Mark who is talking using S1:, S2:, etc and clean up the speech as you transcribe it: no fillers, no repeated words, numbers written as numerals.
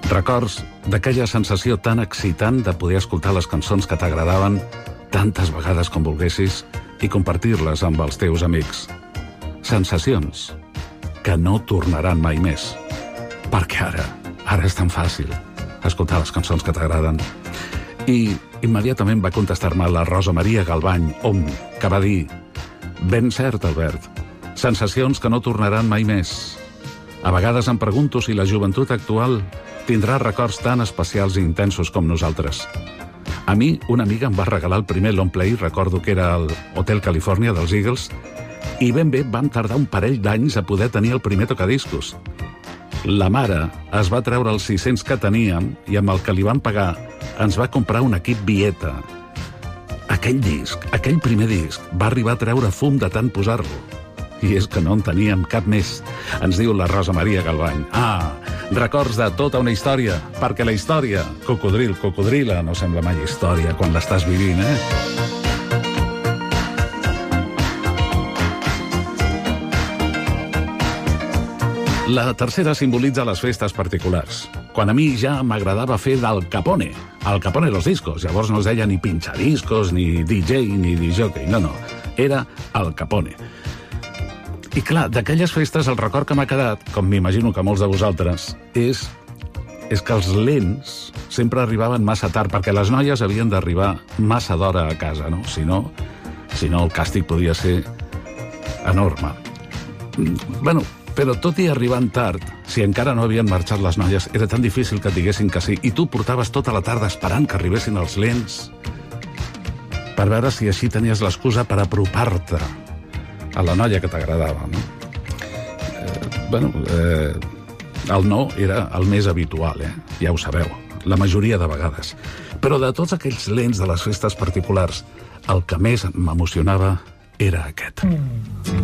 S1: Records d'aquella sensació tan excitant de poder escoltar les cançons que t'agradaven tantes vegades com volguessis i compartir-les amb els teus amics. Sensacions que no tornaran mai més. Perquè ara és tan fàcil escoltar les cançons que t'agraden. I immediatament va contestar-me la Rosa Maria Galvany, que va dir: ben cert, Albert, sensacions que no tornaran mai més. A vegades em pregunto si la joventut actual tindrà records tan especials i intensos com nosaltres. A mi, una amiga em va regalar el primer long play, recordo que era el Hotel California dels Eagles, i ben bé vam tardar un parell d'anys a poder tenir el primer tocadiscos. La mare es va treure els 600 que teníem i amb el que li van pagar ens va comprar un equip Vieta. Aquell disc, aquell primer disc, va arribar a treure fum de tant posar-lo. I és que no en teníem cap més, ens diu la Rosa Maria Galvany. Records de tota una història, perquè la història, cocodrila, no sembla mai història quan l'estàs vivint, La tercera simbolitza les festes particulars. Quan a mi ja m'agradava fer d'Al Capone. Al Capone dels discos. Llavors no es deia ni pinxadiscos, ni DJ, ni disjockey. No. Era Al Capone. I clar, d'aquelles festes el record que m'ha quedat, com m'imagino que molts de vosaltres, és que els lents sempre arribaven massa tard, perquè les noies havien d'arribar massa d'hora a casa, no? Si no, el càstig podia ser enorme. Però tot i arribant tard, si encara no havien marxat les noies, era tan difícil que et diguessin que sí, i tu portaves tota la tarda esperant que arribessin els lents per veure si així tenies l'excusa per apropar-te a la noia que t'agradava, no? El no era el més habitual, ja ho sabeu, la majoria de vegades. Però de tots aquells lents de les festes particulars, el que més m'emocionava era aquest.